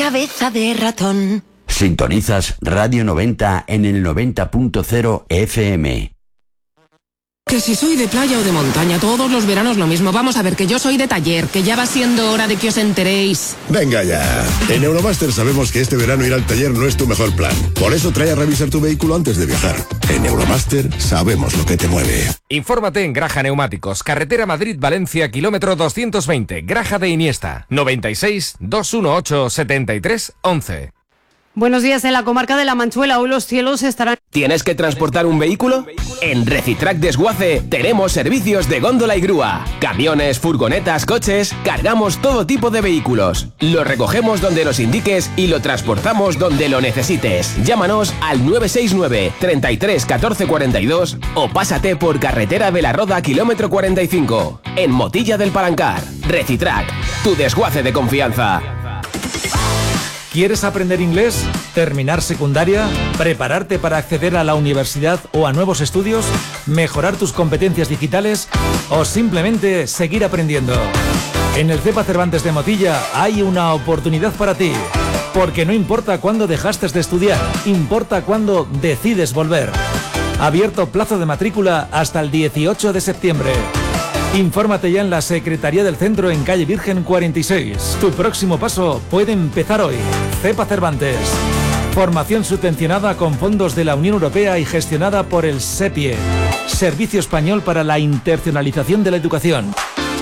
cabeza de ratón. Sintonizas Radio 90 en el 90.0 FM. Que si soy de playa o de montaña, todos los veranos lo mismo. Vamos a ver, que yo soy de taller, que ya va siendo hora de que os enteréis. Venga ya. En Euromaster sabemos que este verano ir al taller no es tu mejor plan. Por eso trae a revisar tu vehículo antes de viajar. En Euromaster sabemos lo que te mueve. Infórmate en Graja Neumáticos, carretera Madrid-Valencia, kilómetro 220, Graja de Iniesta, 96 218 73 11. Buenos días. En la comarca de La Manchuela hoy los cielos estarán... ¿Tienes que transportar un vehículo? En Recitrac Desguace tenemos servicios de góndola y grúa. Camiones, furgonetas, coches, cargamos todo tipo de vehículos. Lo recogemos donde nos indiques y lo transportamos donde lo necesites. Llámanos al 969 33 14 42 o pásate por carretera de la Roda, kilómetro 45. En Motilla del Palancar. Recitrac, tu desguace de confianza. ¿Quieres aprender inglés? ¿Terminar secundaria? ¿Prepararte para acceder a la universidad o a nuevos estudios? ¿Mejorar tus competencias digitales? ¿O simplemente seguir aprendiendo? En el CEPA Cervantes de Motilla hay una oportunidad para ti. Porque no importa cuándo dejaste de estudiar, importa cuándo decides volver. Abierto plazo de matrícula hasta el 18 de septiembre. Infórmate ya en la Secretaría del Centro en calle Virgen 46. Tu próximo paso puede empezar hoy. CEPA Cervantes. Formación subvencionada con fondos de la Unión Europea y gestionada por el SEPIE, Servicio Español para la Internacionalización de la Educación.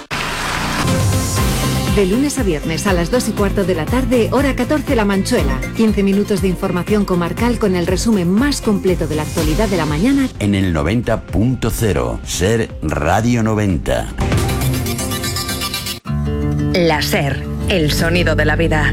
De lunes a viernes a las 2:15 de la tarde, hora 14 La Manchuela. 15 minutos de información comarcal con el resumen más completo de la actualidad de la mañana. En el 90.0, Ser Radio 90. La Ser, el sonido de la vida.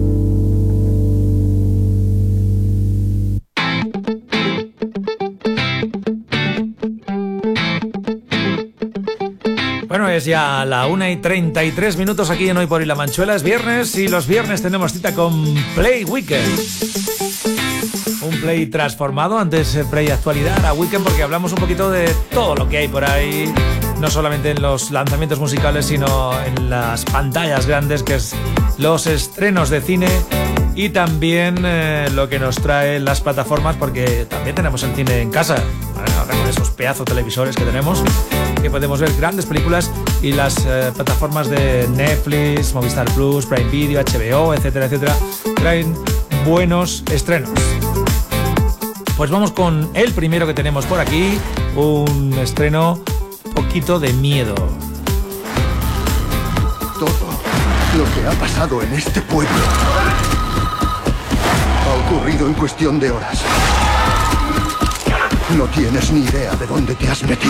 Bueno, es ya la 1:33 aquí en Hoy por Hoy La Manchuela. Es viernes y los viernes tenemos cita con Play Weekend. Un Play transformado, antes Play actualidad, a Weekend, porque hablamos un poquito de todo lo que hay por ahí. No solamente en los lanzamientos musicales, sino en las pantallas grandes, que es los estrenos de cine. Y también lo que nos traen las plataformas, porque también tenemos el cine en casa. Ahora con esos pedazos televisores que tenemos, que podemos ver grandes películas, y las plataformas de Netflix, Movistar Plus, Prime Video, HBO, etcétera, etcétera, traen buenos estrenos. Pues vamos con el primero que tenemos por aquí, un estreno un poquito de miedo. Todo lo que ha pasado en este pueblo ha ocurrido en cuestión de horas. No tienes ni idea de dónde te has metido.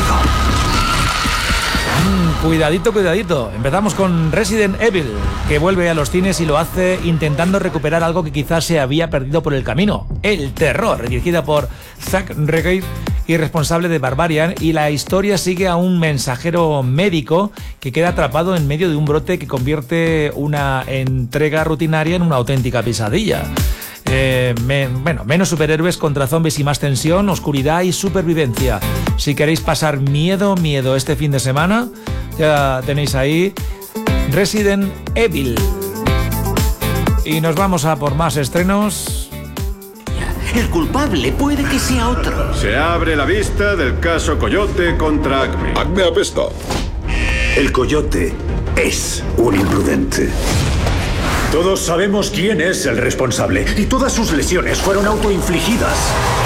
Cuidadito, cuidadito. Empezamos con Resident Evil, que vuelve a los cines y lo hace intentando recuperar algo que quizás se había perdido por el camino: el terror, dirigida por Zack Regehr y responsable de Barbarian, y la historia sigue a un mensajero médico que queda atrapado en medio de un brote que convierte una entrega rutinaria en una auténtica pesadilla. Menos superhéroes contra zombies y más tensión, oscuridad y supervivencia. Si queréis pasar miedo este fin de semana, ya tenéis ahí Resident Evil. Y nos vamos a por más estrenos. El culpable puede que sea otro. Se abre la vista del caso Coyote contra Acme. Acme apesta. El Coyote es un imprudente. Todos sabemos quién es el responsable y todas sus lesiones fueron autoinfligidas.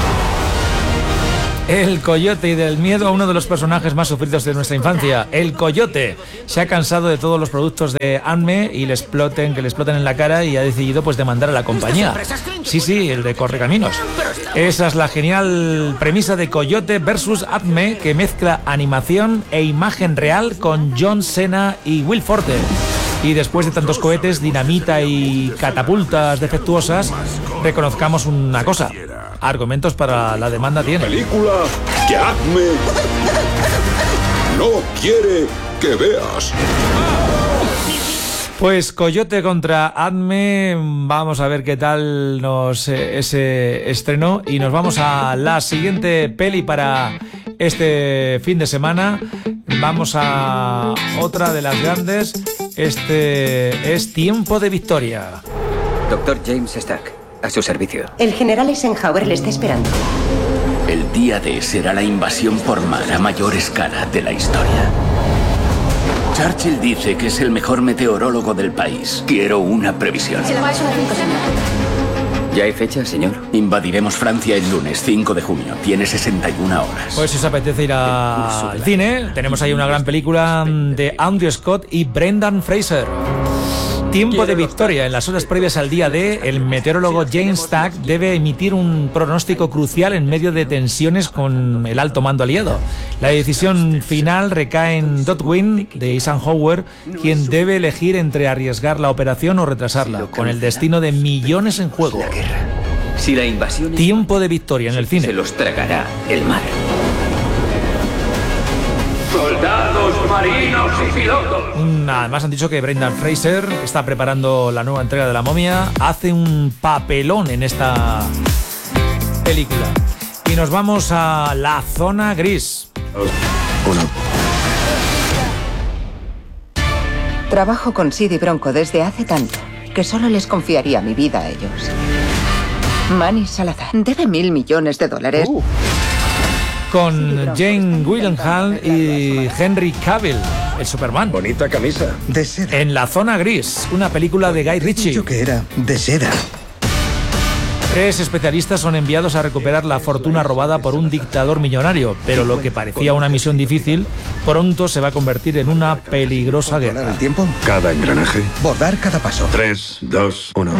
El Coyote, y del miedo a uno de los personajes más sufridos de nuestra infancia. El Coyote se ha cansado de todos los productos de Acme y que le exploten en la cara, y ha decidido pues demandar a la compañía. Sí, el de Correcaminos. Esa es la genial premisa de Coyote versus Acme, que mezcla animación e imagen real con John Cena y Will Forte. Y después de tantos cohetes, dinamita y catapultas defectuosas, reconozcamos una cosa: argumentos para la demanda tiene. Película que Acme no quiere que veas. Pues Coyote contra Acme, vamos a ver qué tal ese estreno, y nos vamos a la siguiente peli para este fin de semana. Vamos a otra de las grandes. Este es Tiempo de Victoria. Dr. James Stack, a su servicio. El general Eisenhower le está esperando. El día D será la invasión por mar a mayor escala de la historia. Churchill dice que es el mejor meteorólogo del país. Quiero una previsión. ¿Ya hay fecha, señor? Invadiremos Francia el lunes 5 de junio. Tiene 61 horas. Pues si os apetece ir al cine, tenemos ahí una gran película de Andrew Scott y Brendan Fraser. Tiempo de victoria. En las horas previas al día D, el meteorólogo James Stack debe emitir un pronóstico crucial en medio de tensiones con el alto mando aliado. La decisión final recae en Dotwin de Eisenhower, quien debe elegir entre arriesgar la operación o retrasarla, con el destino de millones en juego. Si la invasión... Tiempo de victoria en el cine. Se los tragará el mar. Soldados, marinos y pilotos. Además han dicho que Brendan Fraser está preparando la nueva entrega de La Momia. Hace un papelón en esta película. Y nos vamos a La Zona Gris. Trabajo con Sid y Bronco desde hace tanto que solo les confiaría mi vida a ellos. Manny Salazar debe $1.000 millones. Con Jane Gyllenhaal y Henry Cavill, el Superman. Bonita camisa. De seda. En La Zona Gris, una película de Guy Ritchie. He dicho que era de seda. 3 especialistas son enviados a recuperar la fortuna robada por un dictador millonario, pero lo que parecía una misión difícil, pronto se va a convertir en una peligrosa guerra. ¿El tiempo? Cada engranaje. Bordar cada paso. 3, 2, 1.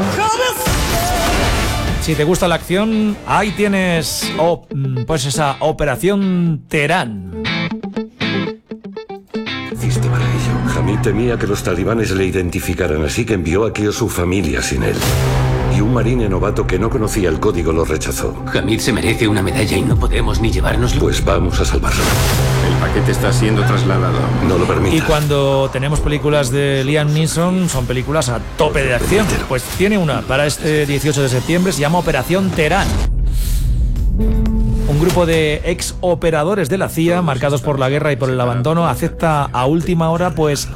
Si te gusta la acción, ahí tienes pues esa Operación Teherán. Hiciste para ello. Hamid temía que los talibanes le identificaran, así que envió aquí a su familia sin él. Y un marine novato que no conocía el código lo rechazó. Hamid se merece una medalla y no podemos ni llevárnoslo. Pues vamos a salvarlo. El paquete está siendo trasladado. No lo permita. Y cuando tenemos películas de Liam Neeson, son películas a tope de acción. Pues tiene una para este 18 de septiembre, se llama Operación Teherán. Un grupo de ex operadores de la CIA, marcados por la guerra y por el abandono, acepta a última hora, pues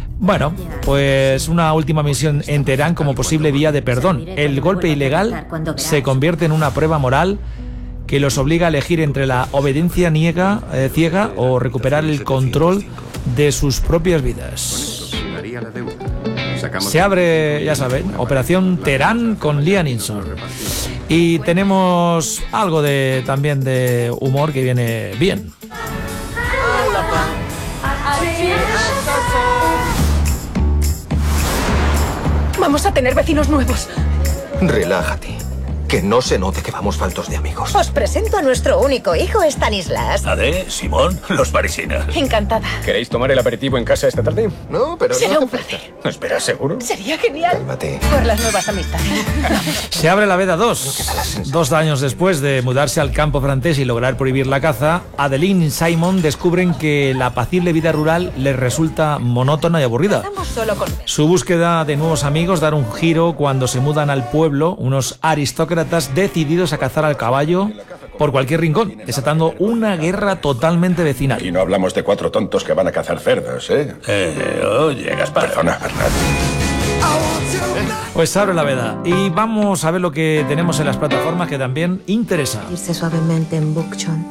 una última misión en Teherán como posible vía de perdón. El golpe ilegal se convierte en una prueba moral que los obliga a elegir entre la obediencia ciega o recuperar el control de sus propias vidas. Se abre, ya saben, Operación Teherán con Liam Neeson. Y tenemos algo también de humor que viene bien. Vamos a tener vecinos nuevos. Relájate. Que no se note que vamos faltos de amigos. Os presento a nuestro único hijo, Stanislas. Ade, Simón, los parisinas. Encantada. ¿Queréis tomar el aperitivo en casa esta tarde? No, pero será no. Un placer. ¿Esperas seguro? Sería genial. Cálmate. Por las nuevas amistades. Se abre la veda 2. 2 años después de mudarse al campo francés y lograr prohibir la caza, Adeline y Simon descubren que la apacible vida rural les resulta monótona y aburrida. Su búsqueda de nuevos amigos da un giro cuando se mudan al pueblo unos aristócratas decididos a cazar al caballo por cualquier rincón, desatando una guerra totalmente vecinal. Y no hablamos de 4 tontos que van a cazar cerdos, ¿eh? Oye, Gaspar. Perdona, Bernat. Pues se abre la veda y vamos a ver lo que tenemos en las plataformas que también interesa. Irse suavemente en Bukchon.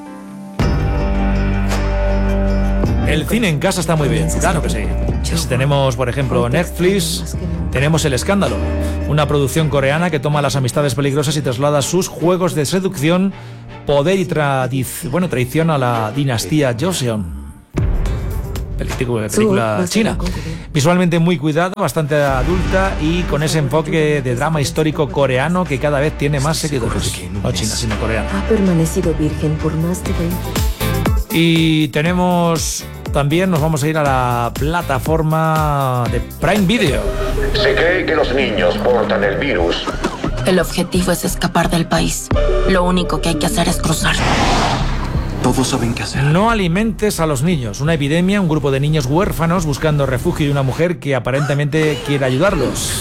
El cine en casa está muy bien, claro que sí. Tenemos, por ejemplo, Netflix, tenemos El Escándalo, una producción coreana que toma las amistades peligrosas y traslada sus juegos de seducción, poder y traición a la dinastía Joseon. Película china. Visualmente muy cuidada, bastante adulta y con ese enfoque de drama histórico coreano que cada vez tiene más seguidores. No china, sino coreano. Ha permanecido virgen por más de 20. Y tenemos también, nos vamos a ir a la plataforma de Prime Video. Se cree que los niños portan el virus. El objetivo es escapar del país. Lo único que hay que hacer es cruzar. Todos saben qué hacer. No alimentes a los niños. Una epidemia, un grupo de niños huérfanos buscando refugio y una mujer que aparentemente quiere ayudarlos.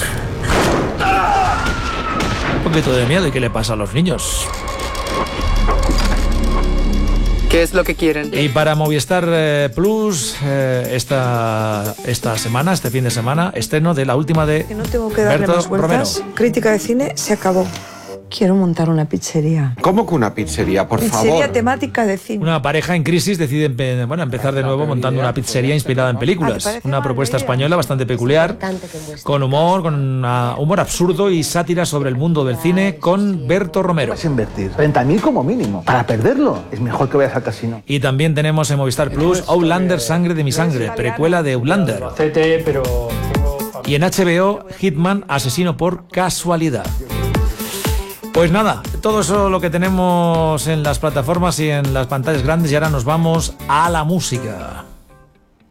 Un poquito de miedo. ¿Y qué le pasa a los niños? ¿Qué es lo que quieren? Y para Movistar Plus, esta semana, este fin de semana, estreno de la última de Que no tengo que darle Berto más vueltas. Romero. Crítica de cine se acabó. Quiero montar una pizzería. ¿Cómo que una pizzería, por Pizzería favor? temática de cine. Una pareja en crisis decide empezar de nuevo montando una pizzería inspirada en películas. Una propuesta española bastante peculiar, con humor, con humor absurdo y sátira sobre el mundo del cine, con Berto Romero. Vas a invertir 30.000 como mínimo. Para perderlo, es mejor que vayas al casino. Y también tenemos en Movistar Plus Outlander, Sangre de mi sangre, precuela de Outlander. Y en HBO, Hitman, asesino por casualidad. Pues nada, todo eso lo que tenemos en las plataformas y en las pantallas grandes, y ahora nos vamos a la música.